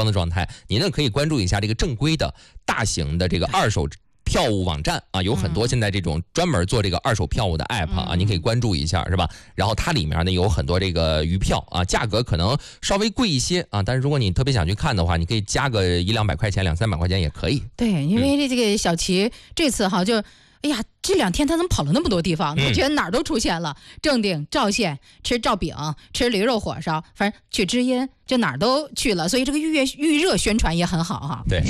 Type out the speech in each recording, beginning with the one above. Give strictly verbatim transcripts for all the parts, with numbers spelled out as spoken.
光的状态，您呢可以关注一下这个正规的大型的这个二手票务网站啊，有很多现在这种专门做这个二手票务的 app 啊，您可以关注一下，是吧？然后它里面呢有很多这个余票啊，价格可能稍微贵一些啊，但是如果你特别想去看的话，你可以加个一两百块钱、两三百块钱也可以。 对，因为这个小齐这次哈就。哎呀，这两天他怎么跑了那么多地方？他觉得哪儿都出现了，正定、赵县吃赵饼、吃驴肉火烧，反正去知音，就哪儿都去了。所以这个预热预热宣传也很好哈。 对。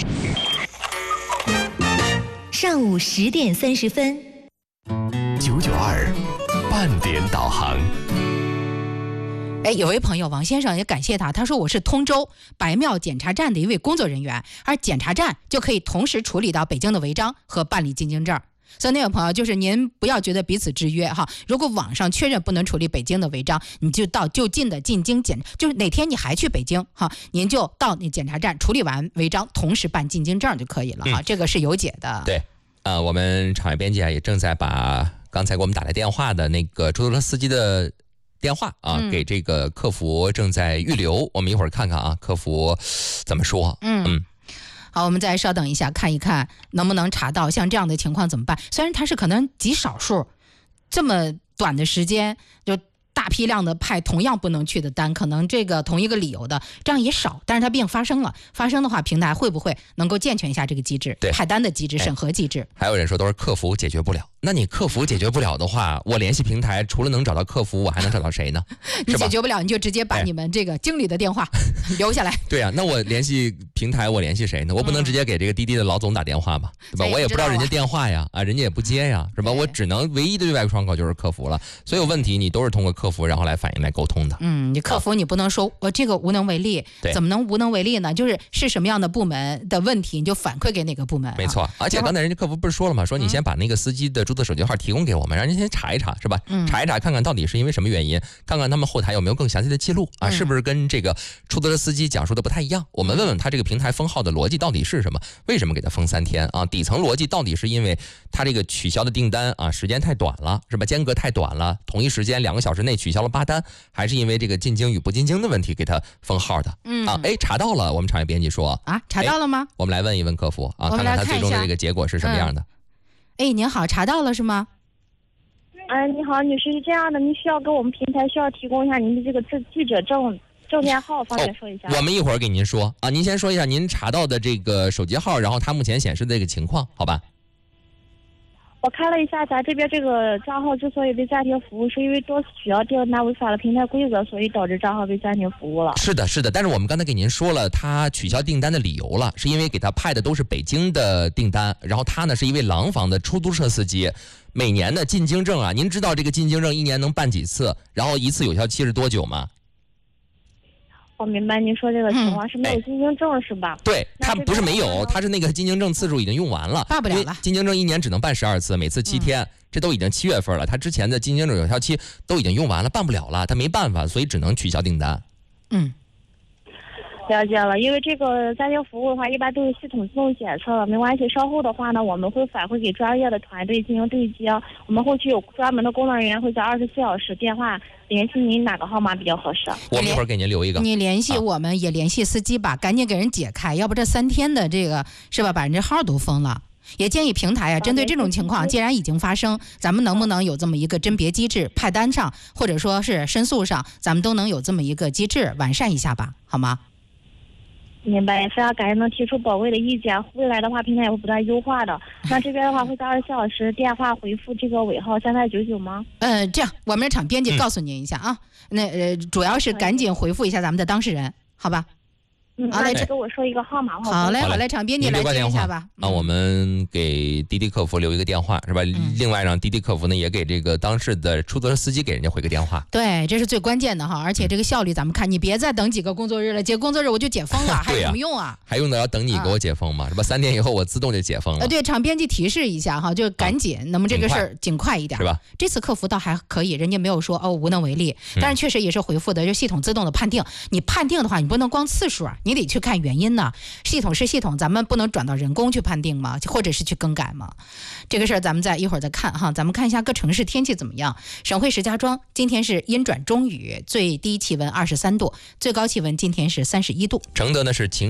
上午十点三十分， 九九二半点导航。 哎，有位朋友王先生也感谢他，他说我是通州白庙检查站的一位工作人员，而检查站就可以同时处理到北京的违章和办理进京证。所以那位朋友，就是您不要觉得彼此制约哈。如果网上确认不能处理北京的违章，你就到就近的进京检，就是哪天你还去北京哈，您就到那检查站处理完违章，同时办进京证就可以了哈。嗯、这个是有解的。 对，呃，我们场外编辑啊也正在把刚才给我们打来电话的那个出租车司机的电话啊、嗯、给这个客服正在预留，我们一会儿看看啊，客服怎么说。嗯。嗯好，我们再稍等一下，看一看能不能查到像这样的情况怎么办。虽然它是可能极少数，这么短的时间就大批量的派同样不能去的单，可能这个同一个理由的这样也少，但是它毕竟发生了，发生的话平台会不会能够健全一下这个机制，派单的机制、审核机制。 还有人说都是客服解决不了，那你客服解决不了的话，我联系平台除了能找到客服，我还能找到谁呢？ 你解决不了，你就直接把你们这个经理的电话留下来。 对啊，那我联系平台，我联系谁呢？我不能直接给这个滴滴的老总打电话吧，对吧？我也不知道人家电话呀，啊，人家也不接呀，是吧？我只能唯一的对外窗口就是客服了。所有问题你都是通过客服然后来反映来沟通的。 嗯，你客服你不能说我这个无能为力，怎么能无能为力呢？就是是什么样的部门的问题，你就反馈给哪个部门、啊。 没错，而且刚才人家客服不是说了吗？说你先把那个司机的注册手机号提供给我们，让人先查一查，是吧？嗯、查一查看看到底是因为什么原因，看看他们后台有没有更详细的记录啊，是不是跟这个出租车司机讲述的不太一样？我们问问他这个平台封号的逻辑到底是什么？为什么给他封三天啊？底层逻辑到底是因为他这个取消的订单啊时间太短了，是吧？间隔太短了，同一时间两个小时内取消了八单，还是因为这个进京与不进京的问题给他封号的？嗯啊，哎，查到了，我们场外编辑说啊，查到了吗？ 我们来问一问客服啊，看看他最终的这个结果是什么样的。 哎、嗯，您好，查到了是吗？ 哎，你好，女士，是这样的，您需要给我们平台需要提供一下您的这个记者证证件号，方便说一下、 哦。我们一会儿给您说啊，您先说一下您查到的这个手机号，然后它目前显示的这个情况，好吧？ 我看了一下，咱这边这个账号之所以被暂停服务，是因为多次取消订单违反了平台规则，所以导致账号被暂停服务了。 是的，是的，但是我们刚才给您说了，他取消订单的理由了，是因为给他派的都是北京的订单，然后他呢是一位廊坊的出租车司机，每年的进京证啊，您知道这个进京证一年能办几次，然后一次有效期是多久吗？ 我明白您说这个情况、嗯、是没有进京证是吧？ 对，他不是没有，他是那个进京证次数已经用完了， 办不了了。 进京证一年只能办十二次，每次七天、嗯，这都已经七月份了，他之前的进京证有效期都已经用完了，办不了了，他没办法，所以只能取消订单。 嗯。 了解了，因为这个暂停服务的话，一般都是系统自动检测了，没关系。稍后的话呢，我们会反馈给专业的团队进行对接。我们后期有专门的工作人员会在二十四小时电话联系您，哪个号码比较合适？ 我们一会儿给您留一个。 你联系我们、啊、也联系司机吧，赶紧给人解开，要不这三天的这个是吧，把人这号都封了。也建议平台啊，针对这种情况，既然已经发生，咱们能不能有这么一个甄别机制，派单上或者说是申诉上，咱们都能有这么一个机制，完善一下吧，好吗？ 明白，非常感谢能提出宝贵的意见。未来的话，平台也会不断优化的。那这边的话，会在二十四小时电话回复这个尾号三三九九吗？ 呃，这样，我们场编辑告诉您一下啊。嗯、那呃，主要是赶紧回复一下咱们的当事人，好吧？ 嗯，好嘞，就给我说一个号码。 好嘞，好嘞，场编辑来接一下吧。 啊，我们给滴滴客服留一个电话，是吧？嗯、另外让滴滴客服呢也给这个当事的出租车司机给人家回个电话。 对，这是最关键的哈，而且这个效率咱们看，你别再等几个工作日了，几个工作日我就解封了，还有什么用啊？ 还用得着等你给我解封吗？是吧？三天以后我自动就解封了。 呃，对，场编辑提示一下哈，就赶紧，啊、那么这个事儿尽快一点， 是吧？ 这次客服倒还可以，人家没有说哦无能为力，但是确实也是回复的，就系统自动的判定。你判定的话，你不能光次数啊，你得去看原因。因呢，系统是系统，咱们不能转到人工去判定吗？或者是去更改吗？这个事儿咱们再一会儿再看哈。咱们看一下各城市天气怎么样。省会石家庄今天是阴转中雨，最低气温二十三度，最高气温今天是三十一度。 承德呢是晴。